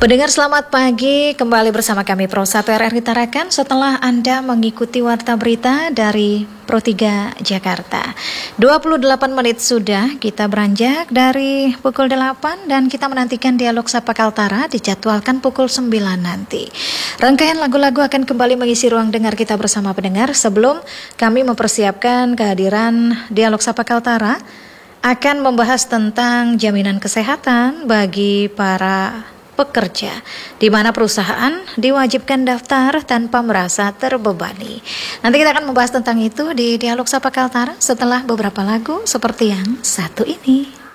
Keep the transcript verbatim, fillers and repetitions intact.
Pendengar selamat pagi, kembali bersama kami Pro satu R R I Tarakan setelah Anda mengikuti warta berita dari Pro tiga Jakarta. dua puluh delapan menit sudah kita beranjak dari pukul delapan dan kita menantikan dialog Sapa Kaltara dijadwalkan pukul sembilan nanti. Rangkaian lagu-lagu akan kembali mengisi ruang dengar kita bersama pendengar sebelum kami mempersiapkan kehadiran dialog Sapa Kaltara akan membahas tentang jaminan kesehatan bagi para pekerja, di mana perusahaan diwajibkan daftar tanpa merasa terbebani. Nanti kita akan membahas tentang itu di Dialog Sapa Kaltara setelah beberapa lagu seperti yang satu ini.